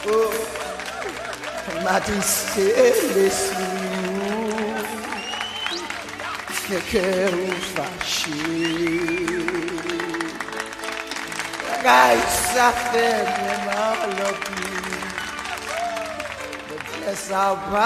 Oh, Madiselesu, Fekeru Fashi. Guys, I all of you. The bless our